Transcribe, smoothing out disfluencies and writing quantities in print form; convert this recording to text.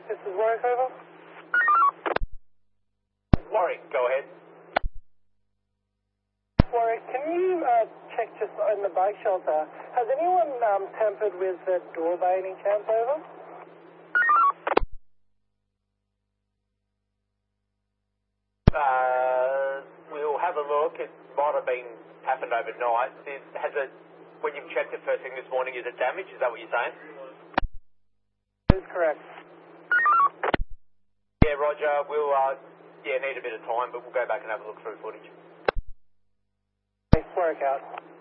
Warwick, this is Warwick, over. Warwick, go ahead. Warwick, can you check just in the bike shelter, has anyone tampered with the door by any chance, over? We'll have a look. It might have happened overnight. When you've checked it first thing this morning, is it damaged? Is that what you're saying? That is correct. Yeah, Roger. We'll need a bit of time, but we'll go back and have a look through footage. Warwick out.